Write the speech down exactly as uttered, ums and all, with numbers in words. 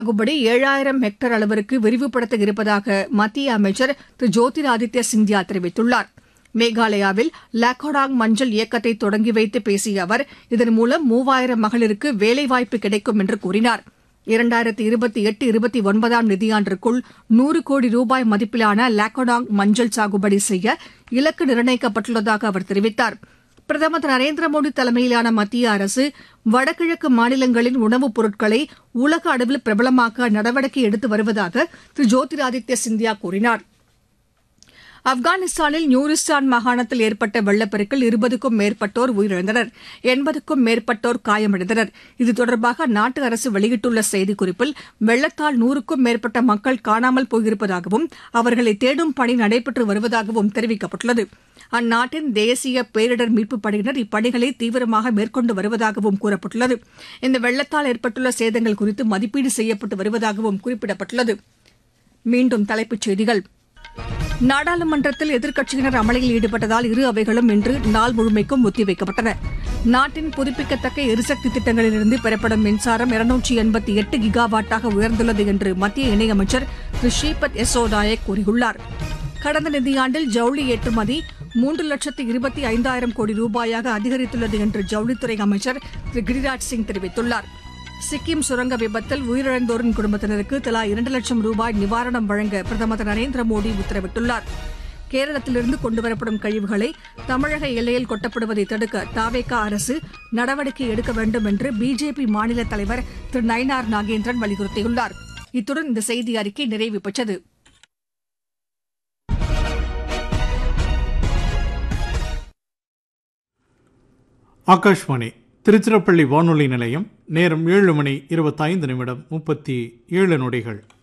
சாகுபடி ஏழாயிரம் ஹெக்டேர் அளவிற்கு விரிவுபடுத்த இருப்பதாக மத்திய அமைச்சர் திரு ஜோதிராதித்ய சிந்தியா தெரிவித்துள்ளார். மேகாலயாவில் லாக்கோடாங் மஞ்சள் இயக்கத்தை தொடங்கி வைத்து பேசிய அவர், இதன் மூலம் மூவாயிரம் மகளிருக்கு வேலைவாய்ப்பு கிடைக்கும் என்று கூறினார். இரண்டாயிரத்து இருபத்தி எட்டு இருபத்தி ஒன்பதாம் நிதியாண்டிற்குள் நூறு கோடி ரூபாய் மதிப்பிலான லாக்கோடாங் மஞ்சள் சாகுபடி செய்ய இலக்கு நிர்ணயிக்கப்பட்டுள்ளதாக அவர் தெரிவித்தார். பிரதமர் திரு நரேந்திர மோடி தலைமையிலான மத்திய அரசு வடகிழக்கு மாநிலங்களின் உணவுப் பொருட்களை உலக அளவில் பிரபலமாக்க நடவடிக்கை எடுத்து வருவதாக திரு ஜோதிராதித்ய சிந்தியா கூறினார். ஆப்கானிஸ்தானில் நூரிஸ்தான் மாகாணத்தில் ஏற்பட்ட வெள்ளப்பெருக்கில் இருபதுக்கும் மேற்பட்டோர் உயிரிழந்தனர், எண்பதுக்கும் மேற்பட்டோர் காயமடைந்தனர். இது தொடர்பாக அந்நாட்டு அரசு வெளியிட்டுள்ள செய்திக்குறிப்பில், வெள்ளத்தால் நூறுக்கும் மேற்பட்ட மக்கள் காணாமல் போயிருப்பதாகவும் அவர்களை தேடும் பணி நடைபெற்று வருவதாகவும் தெரிவிக்கப்பட்டுள்ளது. அந்நாட்டின் தேசிய பேரிடர் மீட்புப் படையினர் இப்பணிகளை தீவிரமாக மேற்கொண்டு வருவதாகவும் கூறப்பட்டுள்ளது. இந்த வெள்ளத்தால் ஏற்பட்டுள்ள சேதங்கள் குறித்து மதிப்பீடு செய்யப்பட்டு வருவதாகவும் குறிப்பிடப்பட்டுள்ளது. மீண்டும் தலைப்புச் செய்திகள். நாடாளுமன்றத்தில் எதிர்க்கட்சியினர் அமளியில் ஈடுபட்டதால் இரு அவைகளும் இன்று நாள் முழுமைக்கும் ஒத்திவைக்கப்பட்டன. நாட்டின் புதுப்பிக்கத்தக்க எரிசக்தி திட்டங்களிலிருந்து பெறப்படும் மின்சாரம் இருநூற்று எண்பத்தி எட்டு கிகாவாட்டாக உயர்ந்துள்ளது என்று மத்திய இணையமைச்சர் திரு ஸ்ரீபத் யெஸ்ஸோ நாயக் கூறியுள்ளார். கடந்த நிதியாண்டில் ஜவுளி ஏற்றுமதி மூன்று லட்சத்து இருபத்தி ஐந்தாயிரம் கோடி ரூபாயாக அதிகரித்துள்ளது என்று ஜவுளித்துறை அமைச்சர் திரு கிரிராஜ் சிங் தெரிவித்துள்ளார். சிக்கிம் சுரங்க விபத்தில் உயிரிழந்தோரின் குடும்பத்தினருக்கு தலா இரண்டு லட்சம் ரூபாய் நிவாரணம் வழங்க பிரதமர் திரு நரேந்திர மோடி உத்தரவிட்டுள்ளார். கேரளத்திலிருந்து கொண்டுவரப்படும் கழிவுகளை தமிழக எல்லையில் கொட்டப்படுவதை தடுக்க தாவேகா அரசு நடவடிக்கை எடுக்க வேண்டும் என்று பிஜேபி மாநில தலைவர் திரு நயினார் நாகேந்திரன் வலியுறுத்தியுள்ளார். இத்துடன் இந்த செய்தி அறிக்கை நிறைவு பெற்றது. ஆகாஷ்வாணி திருச்சிராப்பள்ளி வானொலி நிலையம். நேரம் ஏழு மணி இருபத்தைந்து நிமிடம் முப்பத்தி ஏழு நொடிகள்.